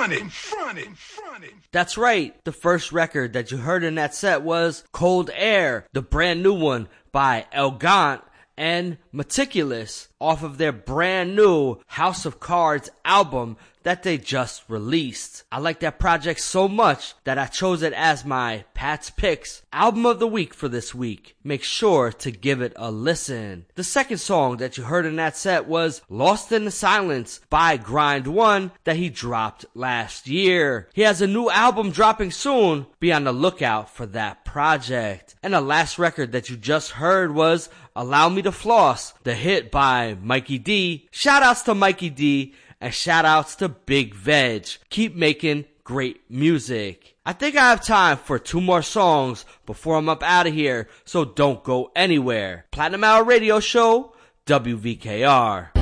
That's right. The first record that you heard in that set was Cold Air, the brand new one by El Gant and Meticulous off of their brand new House of Cards album that they just released. I like that project so much that I chose it as my Pat's Picks album of the week for this week. Make sure to give it a listen. The second song that you heard in that set was Lost in the Silence by Grind One that he dropped last year. He has a new album dropping soon. Be on the lookout for that project. And the last record that you just heard was Allow Me to Floss, the hit by Mikey D. Shout outs to Mikey D and shout outs to Big Veg. Keep making great music. I think I have time for 2 more songs before I'm up out of here, so don't go anywhere. Platinum Hour Radio Show, WVKR.